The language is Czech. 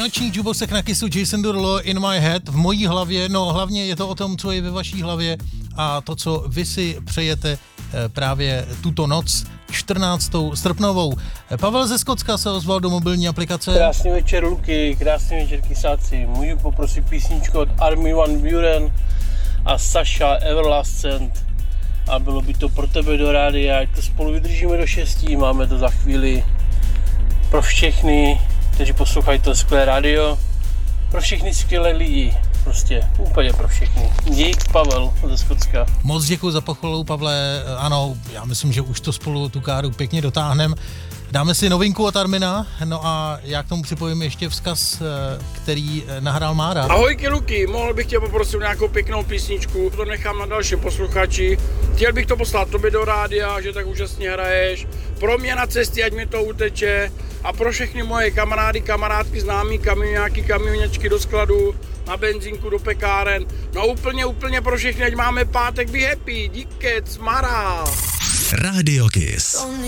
Vánoční jukeboxek na Kissu, Jason Derulo, In My Head, v mojí hlavě, no hlavně je to o tom, co je ve vaší hlavě a to, co vy si přejete právě tuto noc, 14. srpnovou. Pavel ze Skotska se ozval do mobilní aplikace. Krásný večer, Luky, krásný večer, kysáci. Můžu poprosit písničku od Army Van Buren a Sasha Everlasting. A bylo by to pro tebe do rádia, ať to spolu vydržíme do 6, máme to za chvíli pro všechny, kteří poslouchají to skvělé rádio, pro všechny skvělé lidi, prostě úplně pro všechny. Dík, Pavel ze Skotska. Moc děkuji za pochvalu, Pavle, ano, já myslím, že už to spolu tu káru pěkně dotáhneme. Dáme si novinku od Armina, no a já k tomu připojím ještě vzkaz, který nahrál Mára. Ahojky Luky, mohl bych tě poprosit nějakou pěknou písničku, to nechám na dalším posluchači. Chtěl bych to poslat tobě do rádia, že tak úžasně hraješ. Pro mě na cestě, ať mi to uteče. A pro všechny moje kamarády, kamarádky, známí, kamionáky, kamionečky do skladu, na benzínku, do pekáren. No úplně pro všechny, ať máme pátek, be happy, díkec, Mara. Radio Kiss.